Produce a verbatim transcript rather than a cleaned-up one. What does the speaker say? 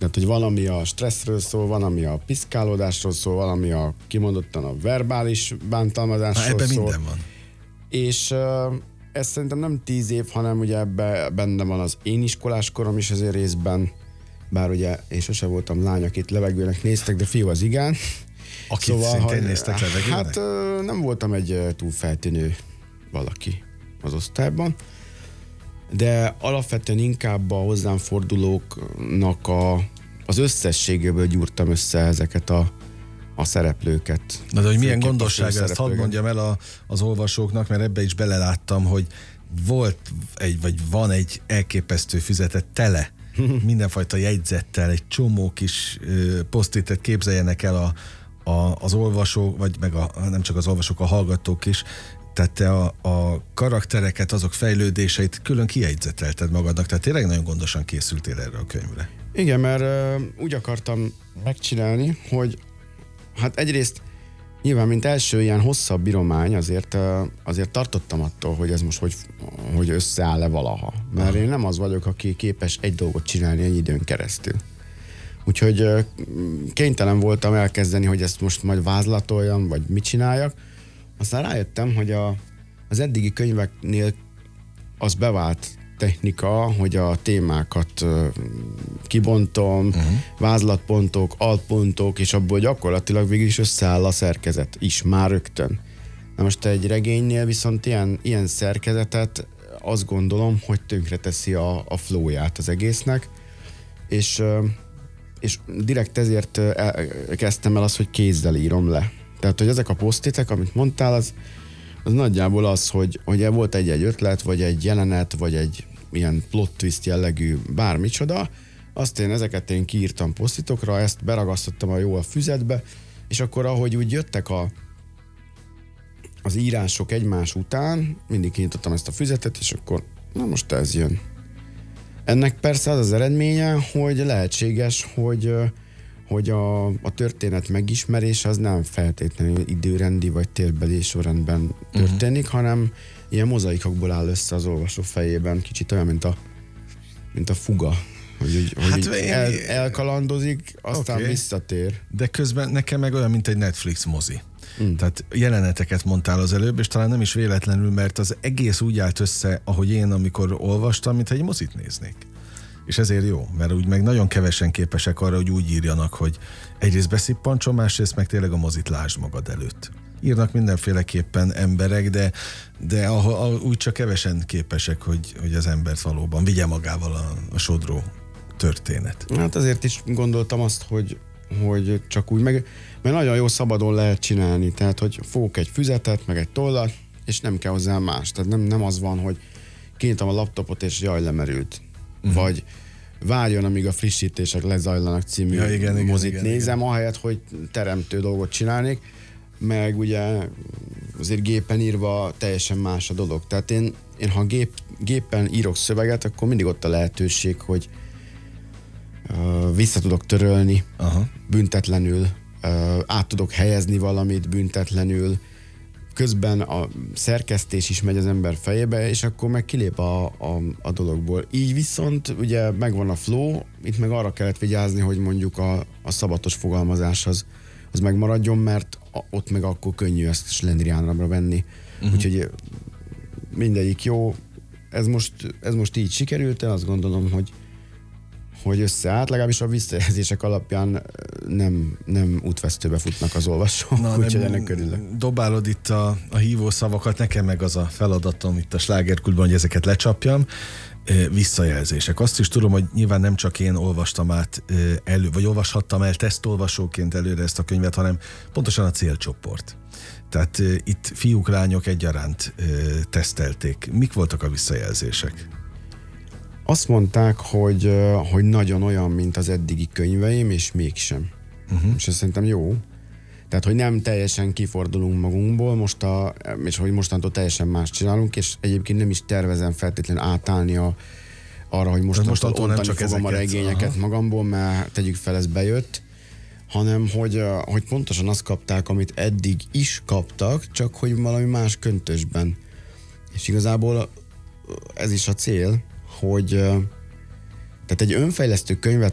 Tehát, hogy van, ami a stresszről szól, van, ami a piszkálódásról szól, van, ami a kimondottan a verbális bántalmazásról ebben szól. minden van. És uh, ez szerintem nem tíz év, hanem ugye ebbe benne van az én iskoláskorom is azért részben, bár ugye én sose voltam lány, akit levegőnek néztek, de fiú az igen. Akit szóval, szintén ha, néztek levegőnek? Hát uh, nem voltam egy uh, túl feltűnő valaki az osztályban, de alapvetően inkább a hozzám fordulóknak a, az összességéből gyúrtam össze ezeket a, a szereplőket. Na de hogy milyen gondossága, ezt hadd mondjam el a, az olvasóknak, mert ebbe is beleláttam, hogy volt egy, vagy van egy elképesztő füzetet tele mindenfajta jegyzettel, egy csomó kis uh, posztitet képzeljenek el a, a, az olvasók, vagy meg a, nem csak az olvasók, a hallgatók is. Tehát te a, a karaktereket, azok fejlődéseit külön kijegyzetelted magadnak, tehát tényleg nagyon gondosan készültél erre a könyvre. Igen, mert uh, úgy akartam megcsinálni, hogy hát egyrészt nyilván, mint első ilyen hosszabb íromány, azért, uh, azért tartottam attól, hogy ez most hogy, hogy összeáll-e valaha. Mert Aha. én nem az vagyok, aki képes egy dolgot csinálni egy időn keresztül. Úgyhogy uh, kénytelen voltam elkezdeni, hogy ezt most majd vázlatoljam, vagy mit csináljak. Aztán rájöttem, hogy a, az eddigi könyveknél az bevált technika, hogy a témákat uh, kibontom, uh-huh. vázlatpontok, alpontok, és abból gyakorlatilag végül is összeáll a szerkezet is, már rögtön. Na most egy regénynél viszont ilyen, ilyen szerkezetet azt gondolom, hogy tönkreteszi a, a flowját az egésznek, és, uh, és direkt ezért uh, kezdtem el azt, hogy kézzel írom le. Tehát, hogy ezek a posztitek, amit mondtál, az, az nagyjából az, hogy, hogy volt egy-egy ötlet, vagy egy jelenet, vagy egy ilyen plot twist jellegű bármicsoda, azt én ezeket én kiírtam posztitokra, ezt beragasztottam a jó a füzetbe, és akkor ahogy úgy jöttek a, az írások egymás után, mindig kinyitottam ezt a füzetet, és akkor na most ez jön. Ennek persze az az eredménye, hogy lehetséges, hogy hogy a, a történet megismerése az nem feltétlenül időrendi vagy térbeli sorrendben történik, uh-huh. hanem ilyen mozaikokból áll össze az olvasó fejében, kicsit olyan, mint a, mint a fuga, hogy, hogy hát én... el, elkalandozik, aztán okay. visszatér. De közben nekem meg olyan, mint egy Netflix mozi. Mm. Tehát jeleneteket mondtál az előbb, és talán nem is véletlenül, mert az egész úgy állt össze, ahogy én, amikor olvastam, mint egy mozit néznék. És ezért jó, mert úgy meg nagyon kevesen képesek arra, hogy úgy írjanak, hogy egyrészt beszippancson, másrészt meg tényleg a mozit lásd magad előtt. Írnak mindenféleképpen emberek, de, de a, a, úgy csak kevesen képesek, hogy, hogy az embert valóban vigye magával a, a sodró történet. Hát azért is gondoltam azt, hogy, hogy csak úgy, meg, mert nagyon jó szabadon lehet csinálni, tehát hogy fogok egy füzetet, meg egy tollat, és nem kell hozzá más. Tehát nem, nem az van, hogy kinyitom a laptopot, és jaj, lemerült. Uh-huh. Vagy várjon, amíg a frissítések lezajlanak című ja, igen, mozit igen, nézem, igen. ahelyett, hogy teremtő dolgot csinálnék, meg ugye azért gépen írva teljesen más a dolog. Tehát én, én ha gép, gépen írok szöveget, akkor mindig ott a lehetőség, hogy uh, vissza tudok törölni Aha. büntetlenül, uh, át tudok helyezni valamit büntetlenül, közben a szerkesztés is megy az ember fejébe, és akkor meg kilép a, a, a dologból. Így viszont ugye megvan a flow, itt meg arra kellett vigyázni, hogy mondjuk a, a szabatos fogalmazás az, az megmaradjon, mert a, ott meg akkor könnyű ezt slendriánra venni. Uh-huh. Úgyhogy mindegyik jó. Ez most, ez most így sikerült, én azt gondolom, hogy hogy összeállt, legalábbis a visszajelzések alapján nem, nem útvesztőbe futnak az olvasók, úgyhogy ennek körülök. Dobálod itt a, a hívó szavakat, nekem meg az a feladatom itt a Slágerkultban, hogy ezeket lecsapjam. Visszajelzések. Azt is tudom, hogy nyilván nem csak én olvastam át elő, vagy olvashattam el tesztolvasóként előre ezt a könyvet, hanem pontosan a célcsoport. Tehát itt fiúk, lányok egyaránt tesztelték. Mik voltak a visszajelzések? Azt mondták, hogy, hogy nagyon olyan, mint az eddigi könyveim, és mégsem. Uh-huh. És ez szerintem jó. Tehát, hogy nem teljesen kifordulunk magunkból, most a, és hogy mostantól teljesen más csinálunk, és egyébként nem is tervezem feltétlenül átállni a, arra, hogy mostantól, mostantól nem csak fogom ezeket, a regényeket aha. magamból, mert tegyük fel, ez bejött, hanem hogy, hogy pontosan azt kapták, amit eddig is kaptak, csak hogy valami más köntösben. És igazából ez is a cél, hogy tehát egy önfejlesztő könyvet